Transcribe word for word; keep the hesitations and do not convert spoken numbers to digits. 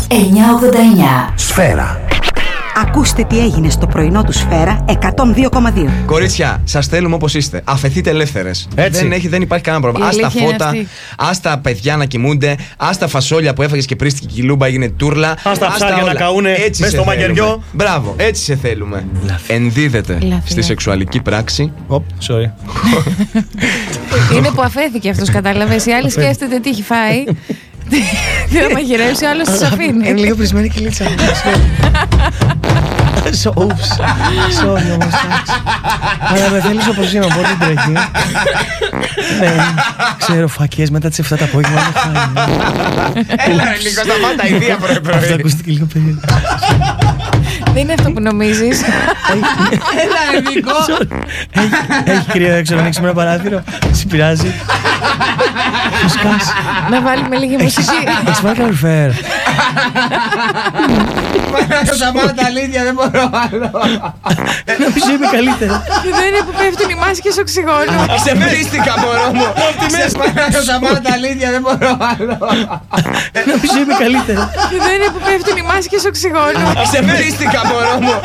εννιακόσια ογδόντα εννιά. Σφαίρα. Ακούστε τι έγινε στο πρωινό του Σφαίρα εκατόν δύο κόμμα δύο. Κορίτσια, σας θέλουμε όπως είστε. Αφαιθείτε ελεύθερες. Δεν, έχει, δεν υπάρχει κανένα πρόβλημα. Ας τα φώτα, ας τα παιδιά να κοιμούνται, ας τα φασόλια που έφαγες και πρίστηκε η κιλούμπα έγινε τούρλα. Ας τα ψάρια να καούνε μες στο μαγειριό. Μπράβο, έτσι σε θέλουμε. Ενδίδεται στη σεξουαλική πράξη. Οπ, sorry. Είναι που αφέθηκε αυτός, κατάλαβες. Οι άλλοι σκέφτεται τι έχει φάει. Τι θα μαγειρεύσει, ο άλλος τους αφήνει. Είναι λίγο πρισμένη κυλίτσα. Ούψ. Sorry όμως. Αλλά με θέλεις όπως είμαι, πότε τρέχει. Ναι, ξέρω, φακές μετά τις εφτά το απόγευμα. Έλα ρε λίγο, σταμάτα ιδέα πρωί πρωί. Αυτό ακούστηκε λίγο περίεργο. Δεν είναι αυτό που νομίζεις. Έλα ρε Νίκο. Έχει κρύο έξω, να ανοίξουμε ένα παράθυρο. Σε πειράζει. Φουσκάς. Να βάλουμε λίγη μουσική. Έχεις βάλει καλυφέρ. Σταμάτα, αλήθεια, δεν μπορώ άλλο. Νομίζω είμαι καλύτερα. Δεν είναι που πέφτουν οι μάσκες οξυγόνου. Ξεφτύστηκα μωρό μου. Σταμάτα, αλήθεια, δεν μπορώ άλλο. Νομίζω είμαι καλύτερα. Δεν είναι που πέφτουν οι μάσκες οξυγόνου. Ξεφτύστηκα μωρό μου.